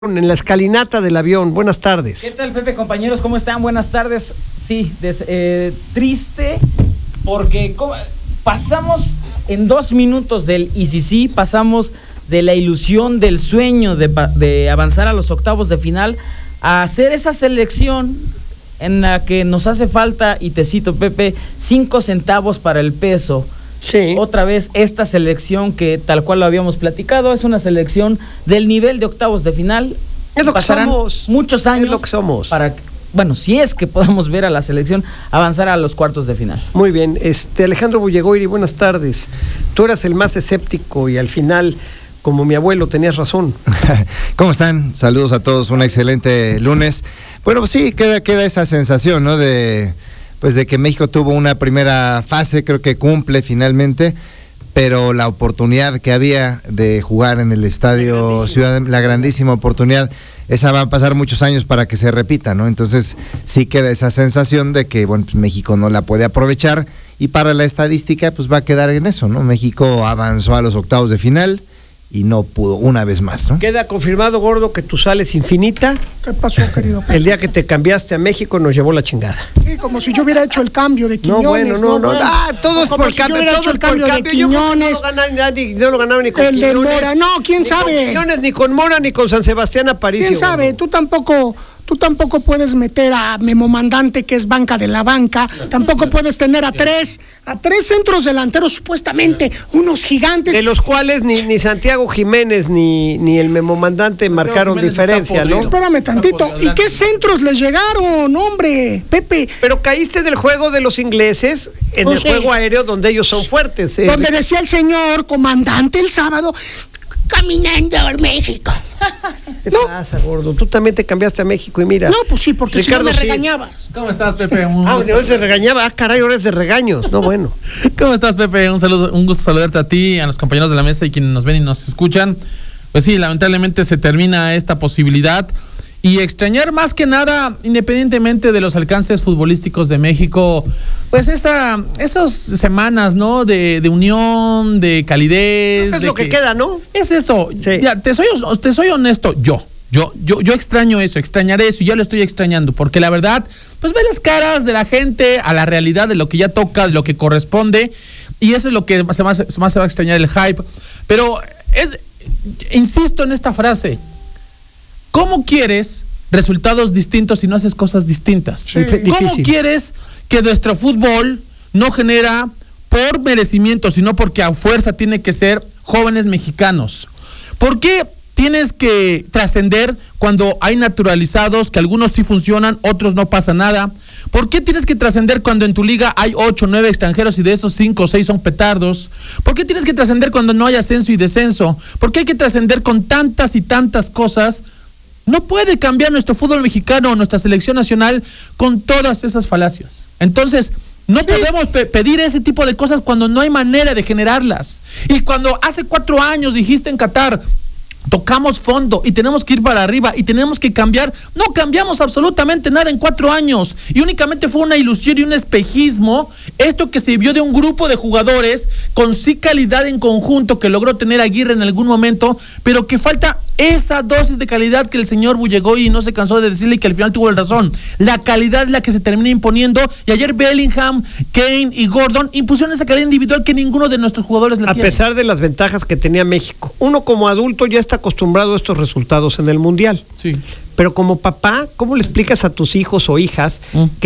En la escalinata del avión. Buenas tardes. ¿Qué tal, Pepe, compañeros? ¿Cómo están? Buenas tardes. Sí, triste porque pasamos en 2 minutos del ICC, pasamos de la ilusión, del sueño de avanzar a los octavos de final a hacer esa selección en la que nos hace falta, y te cito, Pepe, 5 centavos para el peso. Sí. Otra vez esta selección que, tal cual lo habíamos platicado, es una selección del nivel de octavos de final. Es lo que pasarán somos. muchos años. Es lo que somos. Para, bueno, si es que podamos ver a la selección avanzar a los cuartos de final. Muy bien. Alejandro Bullegoiri, buenas tardes. Tú eras el más escéptico y al final, como mi abuelo, tenías razón. ¿Cómo están? Saludos a todos, un excelente lunes. Bueno, pues sí, queda esa sensación, ¿no? De que México tuvo una primera fase, creo que cumple finalmente, pero la oportunidad que había de jugar en el Estadio Ciudad, la grandísima oportunidad, esa va a pasar muchos años para que se repita, ¿no? Entonces sí queda esa sensación de que, bueno, pues México no la puede aprovechar, y para la estadística pues va a quedar en eso, ¿no? México avanzó a los octavos de final y no pudo una vez más, ¿no? Queda confirmado, Gordo, que tu sal es infinita. ¿Qué pasó, querido? El día que te cambiaste a México nos llevó la chingada. Sí, como si yo hubiera hecho el cambio de Quiñones. No. Todo es como por si cambio. yo hubiera hecho el cambio de Quiñones. No lo ganaron ni con El de Quiñones. Mora, no, quién sabe. Ni con Quiñones, ni con Mora, ni con San Sebastián Aparicio. ¿Quién sabe? Gordo. Tú tampoco puedes meter a Memo Mandante, que es banca de la banca. Tampoco puedes tener a tres centros delanteros, supuestamente, unos gigantes. De los cuales ni Santiago Jiménez ni el Memo Mandante marcaron Jiménez diferencia, ¿no? Espérame tantito. ¿Y qué centros les llegaron, hombre? Pepe. Pero caíste del juego de los ingleses en el juego aéreo, donde ellos son fuertes. Donde decía el señor comandante el sábado, caminando a México. ¿Qué pasa, Gordo? Tú también te cambiaste a México y mira. No, pues sí, porque Ricardo, si no me sí. regañabas. ¿Cómo estás, Pepe? Hoy te regañaba. Caray, ahora es de regaños. No, bueno. ¿Cómo estás, Pepe? Un gusto saludarte a ti, a los compañeros de la mesa y quienes nos ven y nos escuchan. Pues sí, lamentablemente se termina esta posibilidad. Y extrañar más que nada, independientemente de los alcances futbolísticos de México, pues esas semanas, ¿no? De unión, de calidez. Es lo que queda, ¿no? Es eso. Sí. Ya, te soy honesto, yo extraño eso, extrañaré eso, y ya lo estoy extrañando, porque la verdad, pues ve las caras de la gente a la realidad de lo que ya toca, de lo que corresponde, y eso es lo que más se va a extrañar, el hype. Pero insisto en esta frase: ¿cómo quieres resultados distintos si no haces cosas distintas? Sí. ¿Cómo Difícil. quieres que nuestro fútbol no genera por merecimiento, sino porque a fuerza tiene que ser jóvenes mexicanos? ¿Por qué tienes que trascender cuando hay naturalizados, que algunos sí funcionan, otros no pasa nada? ¿Por qué tienes que trascender cuando en tu liga hay 8 o 9 extranjeros y de esos 5 o 6 son petardos? ¿Por qué tienes que trascender cuando no hay ascenso y descenso? ¿Por qué hay que trascender con tantas y tantas cosas? No puede cambiar nuestro fútbol mexicano o nuestra selección nacional con todas esas falacias. Entonces, no podemos pedir ese tipo de cosas cuando no hay manera de generarlas. Y cuando hace 4 años dijiste en Qatar, tocamos fondo y tenemos que ir para arriba y tenemos que cambiar, no cambiamos absolutamente nada en 4 años, y únicamente fue una ilusión y un espejismo esto que se vio de un grupo de jugadores con sí calidad en conjunto que logró tener Aguirre en algún momento, pero que falta esa dosis de calidad que el señor Bullegoiri no se cansó de decirle, y que al final tuvo la razón. La calidad es la que se termina imponiendo, y ayer Bellingham, Kane y Gordon impusieron esa calidad individual que ninguno de nuestros jugadores la tiene. A pesar de las ventajas que tenía México. Uno como adulto ya está acostumbrado a estos resultados en el Mundial. Sí. Pero como papá, ¿cómo le explicas a tus hijos o hijas que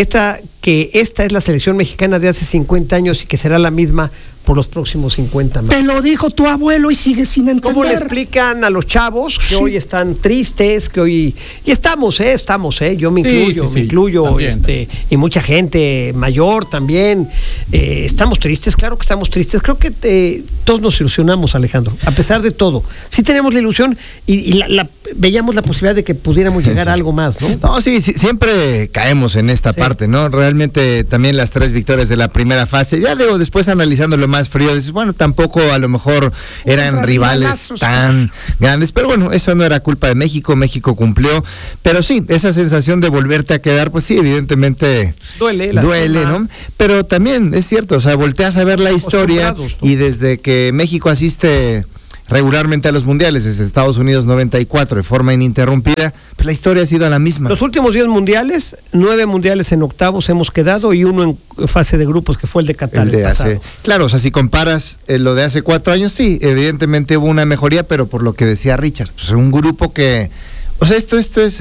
esta es la selección mexicana de hace 50 años y que será la misma por los próximos 50 más? Te lo dijo tu abuelo y sigue sin entender. ¿Cómo le explican a los chavos que hoy están tristes, que hoy... Y estamos, yo me incluyo, también. Y mucha gente mayor también. Estamos tristes, claro que estamos tristes. Creo que todos nos ilusionamos, Alejandro, a pesar de todo. Sí tenemos la ilusión y veíamos la posibilidad de que pudiéramos llegar a algo más, ¿no? No, sí, siempre caemos en esta parte, ¿no? Realmente también las 3 victorias de la primera fase, ya después analizándolo más frío, dices, bueno, tampoco a lo mejor eran rivales tan grandes, pero bueno, eso no era culpa de México cumplió, pero sí, esa sensación de volverte a quedar, pues sí, evidentemente duele, ¿no? Pero también es cierto, o sea, volteas a ver la historia, y desde que México asiste regularmente a los mundiales, desde Estados Unidos 94, de forma ininterrumpida, pues la historia ha sido la misma. Los últimos 10 mundiales, 9 mundiales en octavos hemos quedado y uno en fase de grupos, que fue el de Qatar. Claro, o sea, si comparas lo de hace 4 años, sí, evidentemente hubo una mejoría, pero por lo que decía Richard, pues un grupo que... O sea, esto es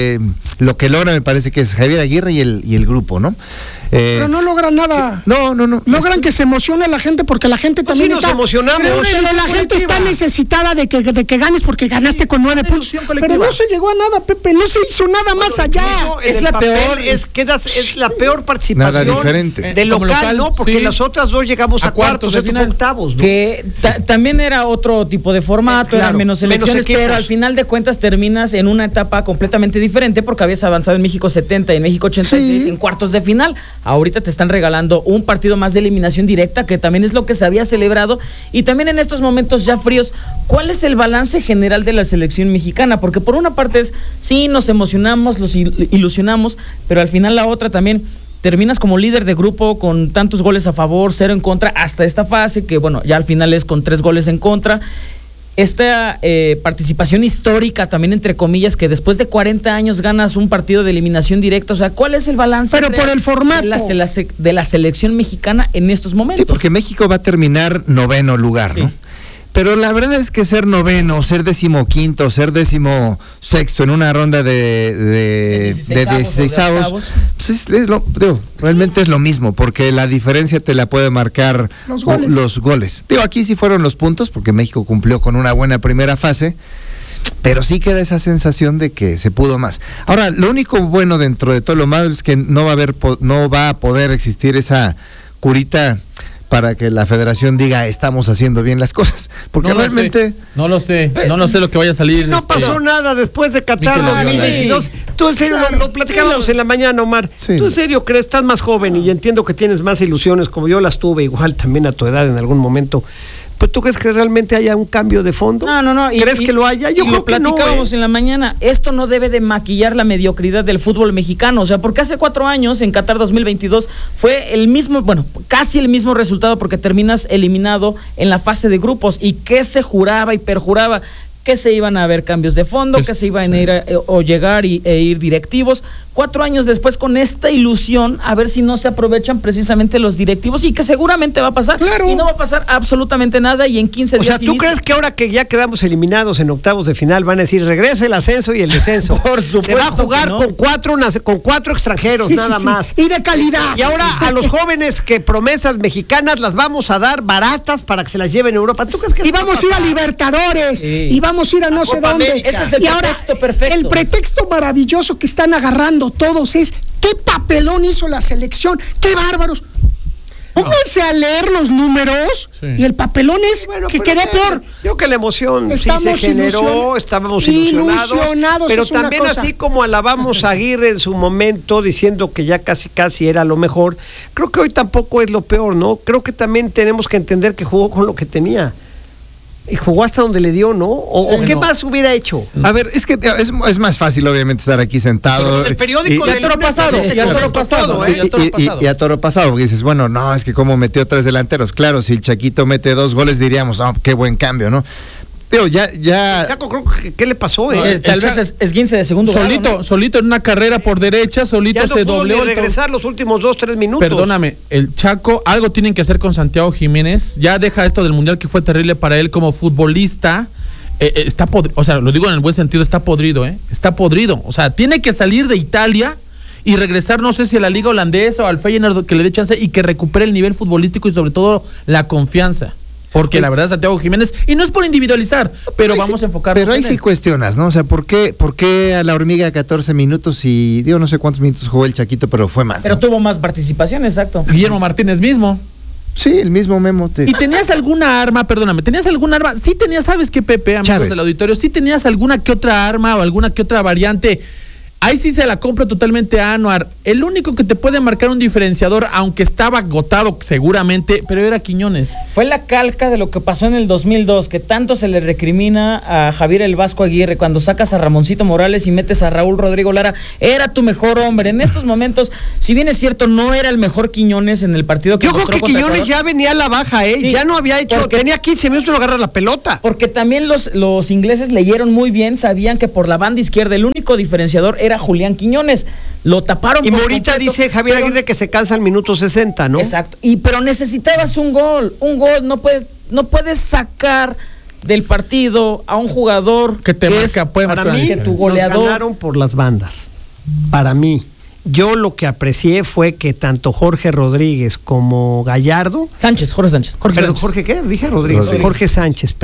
lo que logra, me parece que es Javier Aguirre y el grupo, ¿no? Pero no logran nada. No. Logran que se emocione la gente, porque la gente también sí, está... nos emocionamos. Pero la gente está necesitada de que ganes, porque ganaste con 9 puntos. Pero no se llegó a nada, Pepe, no se hizo nada más allá. Es la peor, es la peor participación. Nada diferente. De local, ¿no? Porque las otras dos llegamos a cuartos, estos octavos, ¿no? Que también era otro tipo de formato, claro, eran menos elecciones, pero al final de cuentas terminas en una etapa completamente diferente, porque habías avanzado en México 70 y en México 86 en cuartos de final. Ahorita te están regalando un partido más de eliminación directa, que también es lo que se había celebrado. Y también en estos momentos ya fríos, ¿cuál es el balance general de la selección mexicana? Porque por una parte es, sí, nos emocionamos, los ilusionamos, pero al final la otra también, terminas como líder de grupo con tantos goles a favor, 0 en contra, hasta esta fase, que bueno, ya al final es con 3 goles en contra. Esta participación histórica también, entre comillas, que después de 40 años ganas un partido de eliminación directa. O sea, ¿cuál es el balance por el formato de la selección mexicana en estos momentos? Sí, porque México va a terminar 9º lugar, ¿no? Pero la verdad es que ser 9º, ser 15º, ser 16º en una ronda de 16avos, pues realmente es lo mismo, porque la diferencia te la puede marcar los goles. Aquí sí fueron los puntos, porque México cumplió con una buena primera fase, pero sí queda esa sensación de que se pudo más. Ahora, lo único bueno dentro de todo lo malo es que no va a poder existir esa curita para que la federación diga estamos haciendo bien las cosas, porque no realmente no lo sé lo que vaya a salir. No pasó nada después de Qatar 2022. Tú en serio, lo platicábamos en la mañana, Omar. Sí. Tú en serio crees, estás más joven y entiendo que tienes más ilusiones, como yo las tuve igual también a tu edad en algún momento. ¿Pero tú crees que realmente haya un cambio de fondo? No. ¿Crees que lo haya? Yo creo que no. Lo platicábamos en la mañana. Esto no debe de maquillar la mediocridad del fútbol mexicano. O sea, porque hace 4 años, en Qatar 2022, fue el mismo, casi el mismo resultado, porque terminas eliminado en la fase de grupos. ¿Y qué se juraba y perjuraba? Que se iban a haber cambios de fondo, que se iban a ir llegar e ir directivos. 4 años después, con esta ilusión, a ver si no se aprovechan precisamente los directivos, y que seguramente va a pasar. Claro. Y no va a pasar absolutamente nada, y en 15 días. O sea, ¿tú crees que ahora que ya quedamos eliminados en octavos de final van a decir regresa el ascenso y el descenso? Por supuesto. Se va a jugar con 4 extranjeros, nada más. Y de calidad. Y ahora a los jóvenes que promesas mexicanas las vamos a dar baratas para que se las lleven a Europa. ¿Tú crees que y vamos a ir a Libertadores, y vamos a ir a no sé dónde. América. Ese es el pretexto perfecto. El pretexto maravilloso que están agarrando todos es qué papelón hizo la selección, qué bárbaros. Pónganse a leer los números y el papelón es que quedó peor. Yo que la emoción sí se generó, estábamos ilusionados, pero también así como alabamos a Aguirre en su momento diciendo que ya casi era lo mejor, creo que hoy tampoco es lo peor, ¿no? Creo que también tenemos que entender que jugó con lo que tenía. Y jugó hasta donde le dio, ¿no? ¿O qué más hubiera hecho? A ver, es que es más fácil, obviamente, estar aquí sentado. Pero el periódico y a toro pasado, y a toro pasado, porque dices, bueno, no, es que como metió 3 delanteros. Claro, si el Chaquito mete 2 goles, diríamos, qué buen cambio, ¿no? Ya. Chaco, creo que ¿qué le pasó? Tal vez es esguince de segundo grado, ¿no? Solito en una carrera por derecha, solito ya no se pudo dobleó. Ni regresar los últimos 2-3 minutos. Perdóname, el Chaco, algo tienen que hacer con Santiago Jiménez. Ya deja esto del Mundial, que fue terrible para él como futbolista. Está podrido, o sea, lo digo en el buen sentido, está podrido, está podrido. O sea, tiene que salir de Italia y regresar, no sé si a la liga holandesa o al Feyenoord, que le dé chance y que recupere el nivel futbolístico y sobre todo la confianza. Porque la verdad, Santiago Jiménez, y no es por individualizar, pero vamos a enfocarnos. Pero ahí sí cuestionas, ¿no? O sea, ¿por qué a la Hormiga 14 minutos y no sé cuántos minutos jugó el Chaquito, pero fue más? Pero tuvo más participación, exacto. Guillermo Martínez mismo. Sí, el mismo Memo. ¿Y tenías alguna arma, Sí tenías, ¿sabes qué, Pepe? Amigos del auditorio, sí tenías alguna que otra arma o alguna que otra variante ahí sí se la compra totalmente a Anuar. El único que te puede marcar un diferenciador, aunque estaba agotado seguramente, pero era Quiñones. Fue la calca de lo que pasó en el 2002, que tanto se le recrimina a Javier el Vasco Aguirre cuando sacas a Ramoncito Morales y metes a Raúl Rodrigo Lara. Era tu mejor hombre. En estos momentos, si bien es cierto, no era el mejor Quiñones en el partido que yo creo que Quiñones ya venía a la baja, sí, ya no había hecho, tenía 15 minutos y no agarrar la pelota. Porque también los ingleses leyeron muy bien, sabían que por la banda izquierda el único diferenciador era Julián Quiñones. Lo taparon. Y Morita dice Javier Aguirre que se cansa al minuto 60, ¿no? Exacto. Pero necesitabas un gol, no puedes sacar del partido a un jugador que te marca, puede para marcar. mí, que tu goleador. nos ganaron por las bandas. Para mí. Yo lo que aprecié fue que tanto Jorge Rodríguez como Gallardo. Jorge Sánchez. ¿Jorge qué? Dije Rodríguez. Jorge Sánchez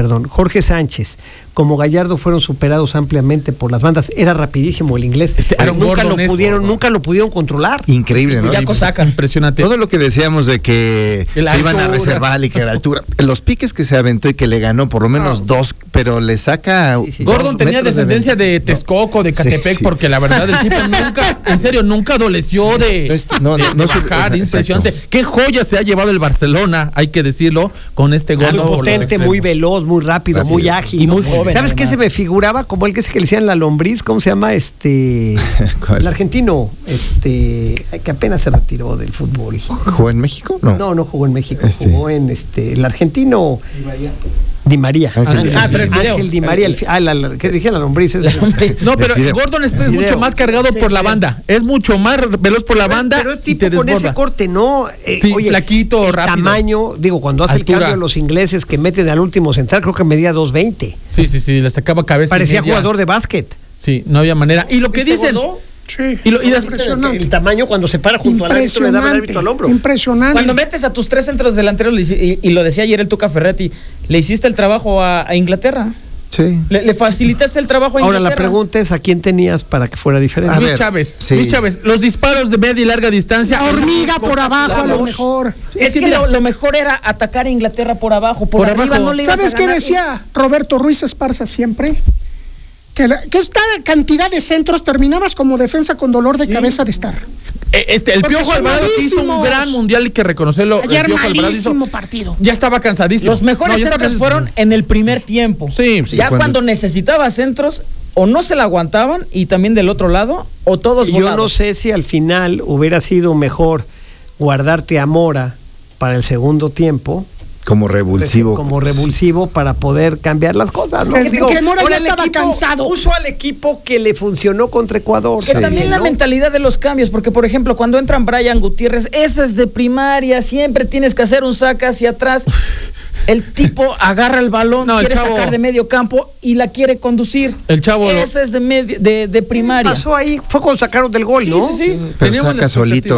como Gallardo fueron superados ampliamente por las bandas. Era rapidísimo el inglés. Nunca lo pudieron controlar. Increíble, ¿no? Jaco saca. Impresionante. Todo lo que decíamos de que se iban a reservar y que la altura. Los piques que se aventó y que le ganó por lo menos 2, pero le saca. Sí. Gordon tenía descendencia de Texcoco, de Catepec, porque la verdad el tipo nunca adoleció de bajar. Impresionante. Exacto. Qué joya se ha llevado el Barcelona, hay que decirlo, con este gol. Muy potente, muy veloz, muy rápido, muy ágil. Y muy joven. ¿Sabes qué se me figuraba? Como el que le decían la lombriz, ¿cómo se llama? ¿Cuál? El argentino, que apenas se retiró del fútbol. ¿Jugó en México? No jugó en México, jugó en el argentino Di María. Ángel Di María. ¿Qué dije? La lombriz. No, pero Gordon es mucho más cargado por la banda. Es mucho más veloz por la banda. Pero es tipo con ese corte, ¿no? Sí, flaquito, rápido. Tamaño, cuando hace Altura. el cambio los ingleses que meten al último central, creo que medía 2.20. Sí, le sacaba cabeza. Parecía jugador de básquet. Sí, no había manera. Y lo que dicen. Sí, y impresionante. El tamaño cuando se para junto al árbitro le daba el árbitro al hombro. Impresionante. Cuando metes a tus 3 centros delanteros, y lo decía ayer el Tuca Ferretti, le hiciste el trabajo a Inglaterra. Sí. Le facilitaste el trabajo a Inglaterra. Ahora la pregunta es ¿a quién tenías para que fuera diferente? A Luis ver, Chávez. sí. Luis Chávez, los disparos de media y larga distancia. La hormiga por abajo a lo mejor. Es que lo mejor era atacar a Inglaterra por abajo. Por arriba abajo. no le ibas ¿Sabes a qué ganar. decía Roberto Ruiz Esparza siempre? Que esta cantidad de centros terminabas como defensa con dolor de cabeza de estar. El Porque Piojo son Alvarado hizo un malísimos. gran mundial, y que reconocerlo. Ayer el Piojo Alvarado malísimo partido. ya estaba cansadísimo. Los mejores centros fueron en el primer tiempo. Sí, ya cuando necesitaba centros, o no se la aguantaban, y también del otro lado, o todos Yo volados. no sé si al final hubiera sido mejor guardarte a Mora para el segundo tiempo. Como revulsivo. Para poder cambiar las cosas, ¿no? Que Mora ahora ya el estaba equipo cansado. Puso al equipo que le funcionó contra Ecuador. Que también la mentalidad de los cambios, porque por ejemplo, cuando entran Brian Gutiérrez, esa es de primaria, siempre tienes que hacer un saque hacia atrás. El tipo agarra el balón, quiere sacar de medio campo y la quiere conducir. El chavo. Esa es de primaria. Pasó ahí, fue cuando sacaron del gol, ¿no? Sí. Pero saca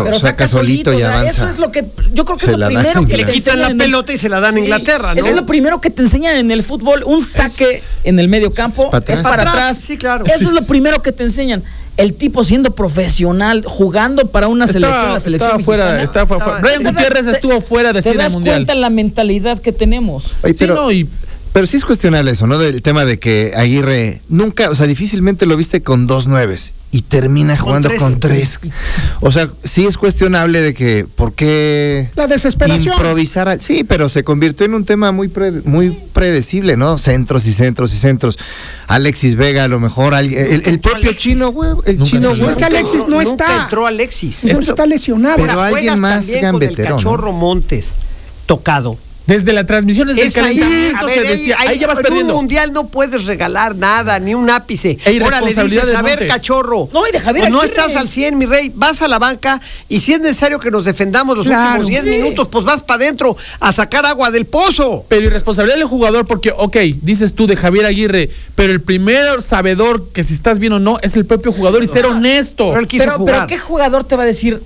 solito y avanza. Eso es lo que yo creo que Se es lo la dan primero que Le te quitan enseñan la pelota y se la dan a Inglaterra, ¿no? Eso es lo primero que te enseñan en el fútbol, un saque en el medio campo, es para atrás. Sí, claro. Eso es lo primero que te enseñan. El tipo siendo profesional, jugando para una selección, la selección estaba fuera. Brian Gutiérrez estuvo fuera de cine mundial. ¿Te das cuenta la mentalidad que tenemos? Oye, pero sí es cuestionable eso, ¿no? Del tema de que Aguirre nunca, o sea, difícilmente lo viste con 2 9s y termina jugando con 3. O sea, sí es cuestionable de que ¿por qué la desesperación? Improvisar, sí, pero se convirtió en un tema muy predecible, ¿no? Centros y centros y centros. Alexis Vega, a lo mejor el propio Chino, güey, Es que Alexis no está. Nunca entró Alexis. Está lesionado. Pero alguien más gambetero, el Cachorro Montes tocado. Desde la transmisión, desde el calentamiento se decía, ahí ya vas perdiendo. En un mundial no puedes regalar nada, ni un ápice. Ahora le dices, a ver, Cachorro, no, y de Javier pues no Aguirre. estás al 100, mi rey, vas a la banca y si es necesario que nos defendamos los últimos 10 minutos, pues vas para adentro a sacar agua del pozo. Pero irresponsabilidad del jugador porque, dices tú de Javier Aguirre, pero el primer sabedor que si estás bien o no es el propio jugador y ser honesto. Pero ¿qué jugador te va a decir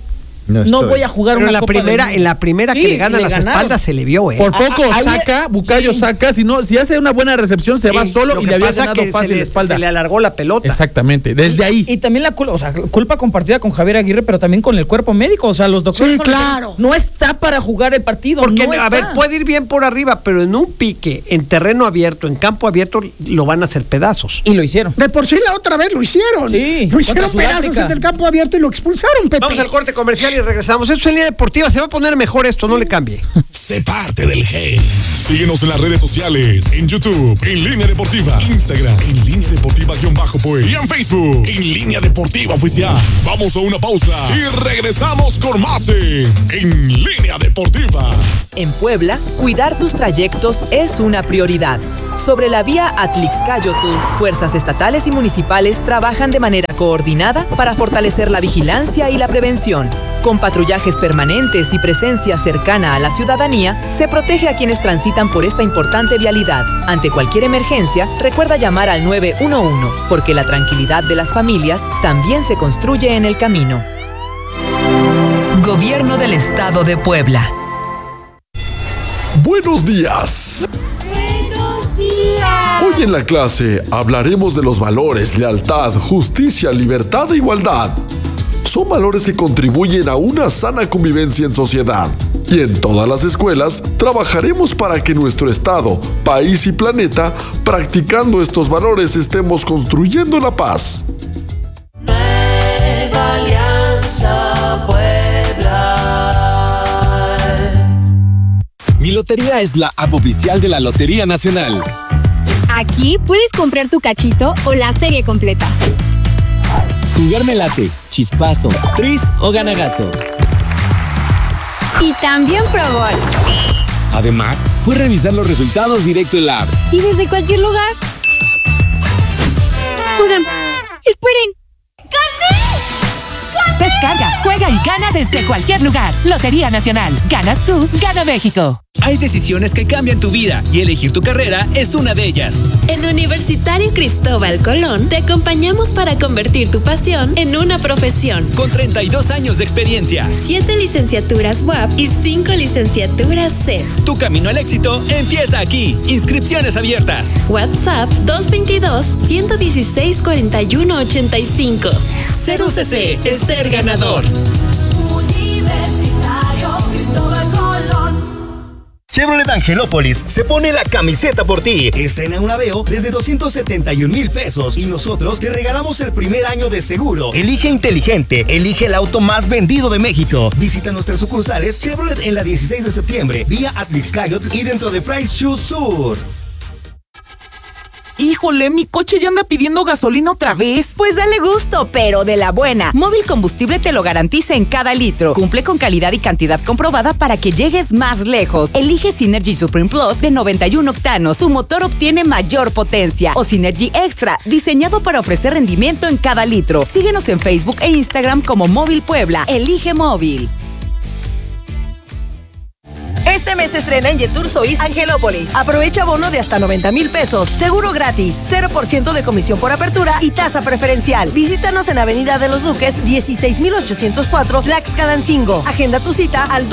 no voy a jugar Pero una Copa del Mundo. en la primera Sí, que le ganan le las ganaron. espaldas se le vio, Por poco Bucayo saca, si hace una buena recepción se va solo Lo y que le había pasa ganado que fácil la espalda. se le alargó la pelota. Exactamente, desde ahí. Y también la culpa compartida con Javier Aguirre, pero también con el cuerpo médico. O sea, los doctores Sí, no le dijeron, claro. no está para jugar el partido. Porque, no a está. ver, puede ir bien por arriba, pero en un pique, en terreno abierto, en campo abierto, lo van a hacer pedazos. Y lo hicieron. De por sí la otra vez lo hicieron. Sí, Lo hicieron contra pedazos Sudáfrica. en el campo abierto y lo expulsaron, Pepe. Vamos al corte comercial y regresamos. Esto es en Línea Deportiva. Se va a poner mejor esto, no le cambie. Sé parte del G. Síguenos en las redes sociales. En YouTube, en Línea Deportiva. Instagram, en Línea Deportiva-Pues. Y en Facebook, en Línea Deportiva Oficial. Vamos a una pausa y regresamos con más en Línea Deportiva. En Puebla, cuidar tus trayectos es una prioridad. Sobre la vía Atlixcáyotl, fuerzas estatales y municipales trabajan de manera coordinada para fortalecer la vigilancia y la prevención. Con patrullajes permanentes y presencia cercana a la ciudadanía, se protege a quienes transitan por esta importante vialidad. Ante cualquier emergencia, recuerda llamar al 911, porque la tranquilidad de las familias también se construye en el camino. Gobierno del Estado de Puebla. Buenos días. Buenos días. Hoy en la clase hablaremos de los valores lealtad, justicia, libertad e igualdad. Son valores que contribuyen a una sana convivencia en sociedad. Y en todas las escuelas trabajaremos para que nuestro estado, país y planeta, practicando estos valores, estemos construyendo la paz. Nueva Alianza Puebla. Mi Lotería es la app oficial de la Lotería Nacional. Aquí puedes comprar tu cachito o la serie completa. Jugar me late, chispazo, tris o ganagato. Y también Pro Bowl. Además, puedes revisar los resultados directo en la app. Y desde cualquier lugar. Oigan, esperen. ¡Gané! Descarga, juega y gana desde cualquier lugar. Lotería Nacional. Ganas tú, gana México. Hay decisiones que cambian tu vida y elegir tu carrera es una de ellas. En Universitario Cristóbal Colón te acompañamos para convertir tu pasión en una profesión. Con 32 años de experiencia, 7 licenciaturas UAP y 5 licenciaturas CEF. Tu camino al éxito empieza aquí. Inscripciones abiertas. WhatsApp 222-116-4185. Ser UCC es ser ganador. Universitario Cristóbal Colón. Chevrolet Angelópolis se pone la camiseta por ti. Estrena un Aveo desde 271,000 pesos y nosotros te regalamos el primer año de seguro. Elige inteligente, elige el auto más vendido de México. Visita nuestras sucursales Chevrolet en la 16 de septiembre, vía Atlixcáyotl y dentro de Price Shoes Sur. Híjole, mi coche ya anda pidiendo gasolina otra vez. Pues dale gusto, pero de la buena. Móvil Combustible te lo garantiza en cada litro. Cumple con calidad y cantidad comprobada para que llegues más lejos. Elige Synergy Supreme Plus de 91 octanos. Tu motor obtiene mayor potencia. O Synergy Extra, diseñado para ofrecer rendimiento en cada litro. Síguenos en Facebook e Instagram como Móvil Puebla. Elige Móvil. Este mes se estrena en Yetur Sois Angelópolis. Aprovecha bono de hasta 90,000 pesos. Seguro gratis, 0% de comisión por apertura y tasa preferencial. Visítanos en Avenida de los Duques, 16,804, Tlaxcalancingo. Agenda tu cita al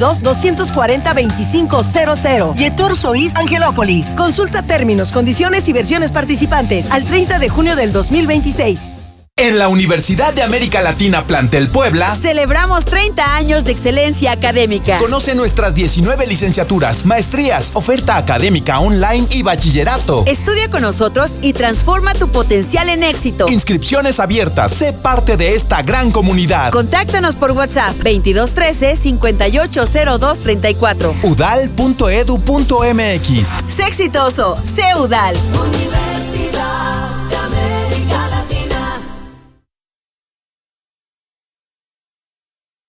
222-240-2500. Yetur Sois Angelópolis. Consulta términos, condiciones y versiones participantes al 30 de junio del 2026. En la Universidad de América Latina Plantel Puebla celebramos 30 años de excelencia académica. Conoce nuestras 19 licenciaturas, maestrías, oferta académica online y bachillerato. Estudia con nosotros y transforma tu potencial en éxito. Inscripciones abiertas. Sé parte de esta gran comunidad. Contáctanos por WhatsApp 2213-580234. udal.edu.mx. Sé exitoso, sé UDAL. Universidad de América Latina.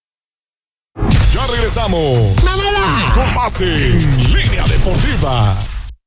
Ya regresamos. ¡Mamada! Con más en Línea Deportiva.